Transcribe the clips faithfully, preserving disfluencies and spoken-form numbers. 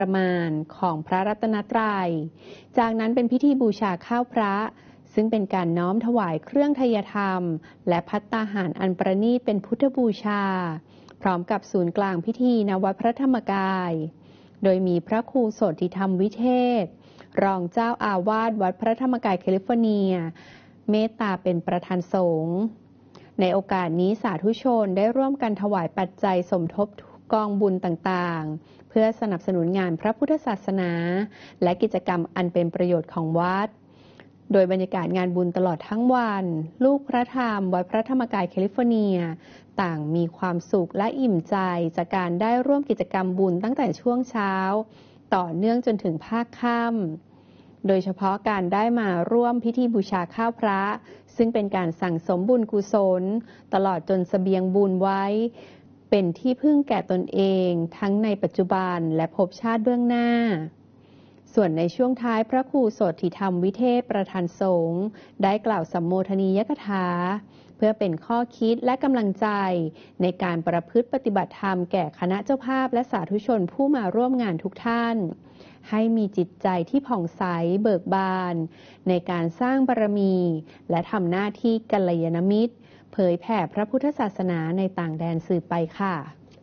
ประมาณของพระรัตนตรัยจากนั้นเป็นพิธีบูชาข้าวพระซึ่งเป็นการน้อมถวายเครื่องไทยธรรมและภัตตาหารอันประณีตเป็นพุทธบูชาพร้อมกับศูนย์กลางพิธีณวัดพระธรรมกายโดยมีพระครูโสติธรรมวิเทศรองเจ้าอาวาสวัดพระธรรมกายแคลิฟอร์เนียเมตตาเป็นประธานสงฆ์ในโอกาสนี้สาธุชนได้ร่วมกันถวายปัจจัยสมทบกองบุญต่างๆเพื่อสนับสนุนงานพระพุทธศาสนาและกิจกรรมอันเป็นประโยชน์ของวัดโดยบรรยากาศงานบุญตลอดทั้งวันลูกพระธรรมวัดพระธรรมกายแคลิฟอร์เนียต่างมีความสุขและอิ่มใจจากการได้ร่วมกิจกรรมบุญตั้งแต่ช่วงเช้าต่อเนื่องจนถึงภาคค่ำโดยเฉพาะการได้มาร่วมพิธีบูชาข้าวพระซึ่งเป็นการสั่งสมบุญกุศลตลอดจนเสบียงบุญไว้เป็นที่พึ่งแก่ตนเองทั้งในปัจจุบันและภพชาติเบื้องหน้าส่วนในช่วงท้ายพระครูโสติธรรมวิเทศประธานสงฆ์ได้กล่าวสัมโมทนียกถาเพื่อเป็นข้อคิดและกำลังใจในการประพฤติปฏิบัติธรรมแก่คณะเจ้าภาพและสาธุชนผู้มาร่วมงานทุกท่านให้มีจิตใจที่ผ่องใสเบิกบานในการสร้างบารมีและทำหน้าที่กัลยาณมิตรเผยแผ่พระพุทธศาสนาในต่างแดนสืบไปค่ะ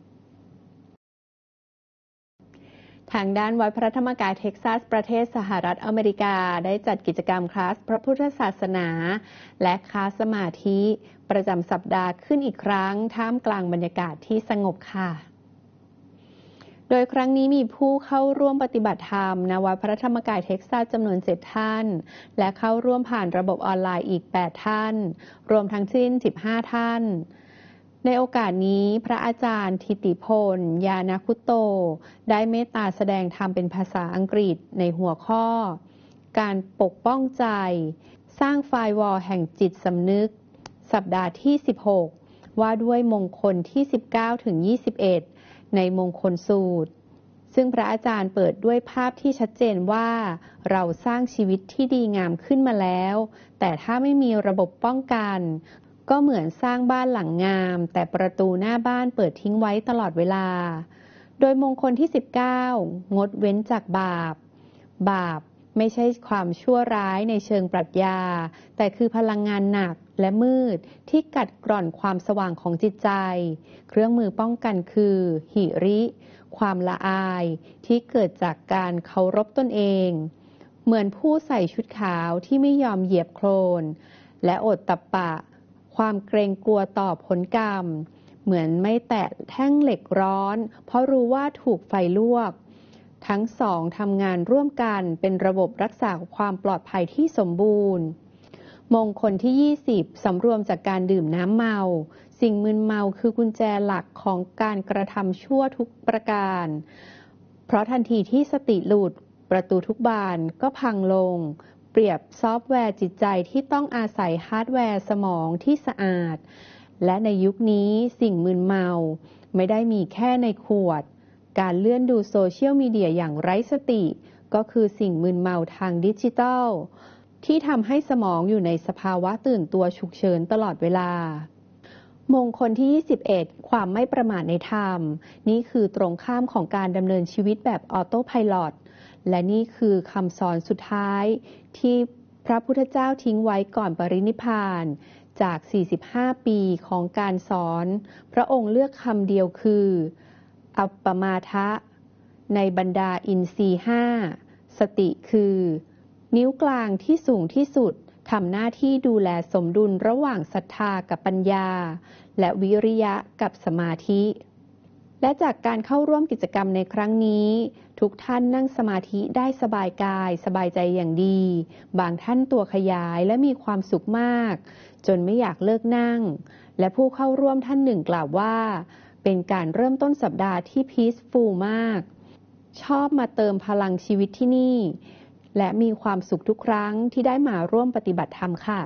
ทางด้านวัดพระธรรมกายเท็กซัสประเทศสหรัฐอเมริกาได้จัดกิจกรรมคลาสพระพุทธศาสนาและคลาสสมาธิประจำสัปดาห์ขึ้นอีกครั้งท่ามกลางบรรยากาศที่สงบค่ะโดยครั้งนี้มีผู้เข้าร่วมปฏิบัติธรรมณวัดพระธรรมกายเท็กซัสจำนวนเจ็ดท่านและเข้าร่วมผ่านระบบออนไลน์อีกแปดท่านรวมทั้งสิ้นสิบห้าท่านในโอกาสนี้พระอาจารย์ธิติพลยานาคุโตได้เมตตาแสดงธรรมเป็นภาษาอังกฤษในหัวข้อการปกป้องใจสร้างไฟวอลแห่งจิตสำนึกสัปดาห์ที่สิบหกว่าด้วยมงคลที่สิบเก้าถึงยี่สิบเอ็ดในมงคลสูตรซึ่งพระอาจารย์เปิดด้วยภาพที่ชัดเจนว่าเราสร้างชีวิตที่ดีงามขึ้นมาแล้วแต่ถ้าไม่มีระบบป้องกันก็เหมือนสร้างบ้านหลังงามแต่ประตูหน้าบ้านเปิดทิ้งไว้ตลอดเวลาโดยมงคลที่สิบเก้างดเว้นจากบาปบาปไม่ใช่ความชั่วร้ายในเชิงปรัชญาแต่คือพลังงานหนักและมืดที่กัดกร่อนความสว่างของจิตใจเครื่องมือป้องกันคือหิริความละอายที่เกิดจากการเคารพตนเองเหมือนผู้ใส่ชุดขาวที่ไม่ยอมเหยียบโคลนและโอตตัปปะความเกรงกลัวต่อผลกรรมเหมือนไม่แตะแท่งเหล็กร้อนเพราะรู้ว่าถูกไฟลวกทั้งสองทำงานร่วมกันเป็นระบบรักษาความปลอดภัยที่สมบูรณ์มงคลที่ยี่สิบสำรวมจากการดื่มน้ำเมาสิ่งมึนเมาคือกุญแจหลักของการกระทำชั่วทุกประการเพราะทันทีที่สติหลุดประตูทุกบานก็พังลงเปรียบซอฟต์แวร์จิตใจที่ต้องอาศัยฮาร์ดแวร์สมองที่สะอาดและในยุคนี้สิ่งมึนเมาไม่ได้มีแค่ในขวดการเลื่อนดูโซเชียลมีเดียอย่างไร้สติก็คือสิ่งมึนเมาทางดิจิทัลที่ทำให้สมองอยู่ในสภาวะตื่นตัวฉุกเฉินตลอดเวลามงคลที่ยี่สิบเอ็ดความไม่ประมาทในธรรมนี่คือตรงข้ามของการดำเนินชีวิตแบบออโต้ไพลอตและนี่คือคำสอนสุดท้ายที่พระพุทธเจ้าทิ้งไว้ก่อนปรินิพพานจากสี่สิบห้าปีของการสอนพระองค์เลือกคำเดียวคืออัปปมาทะในบรรดาอินทรีย์ห้าสติคือนิ้วกลางที่สูงที่สุดทำหน้าที่ดูแลสมดุลระหว่างศรัทธากับปัญญาและวิริยะกับสมาธิและจากการเข้าร่วมกิจกรรมในครั้งนี้ทุกท่านนั่งสมาธิได้สบายกายสบายใจอย่างดีบางท่านตัวขยายและมีความสุขมากจนไม่อยากเลิกนั่งและผู้เข้าร่วมท่านหนึ่งกล่าวว่าเป็นการเริ่มต้นสัปดาห์ที่พีซฟูลมากชอบมาเติมพลังชีวิตที่นี่และมีความสุขทุกครั้งที่ได้มาร่วมปฏิบัติธรรมค่ะ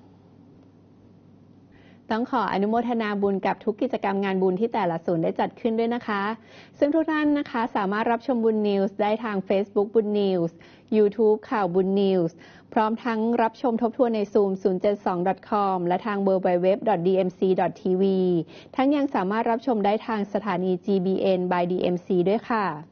ต้องขออนุโมทนาบุญกับทุกกิจกรรมงานบุญที่แต่ละศูนย์ได้จัดขึ้นด้วยนะคะซึ่งทุกท่านนะคะสามารถรับชมบุญนิวส์ได้ทาง Facebook บุญนิวส์ YouTube ข่าวบุญนิวส์พร้อมทั้งรับชมทบทวนใน ซูม ศูนย์ เจ็ด สอง ดอท คอม และทาง ดับเบิลยู ดับเบิลยู ดับเบิลยู ดอท ดี เอ็ม ซี ดอท ที วี ทั้งยังสามารถรับชมได้ทางสถานี จี บี เอ็น by ดี เอ็ม ซี ด้วยค่ะ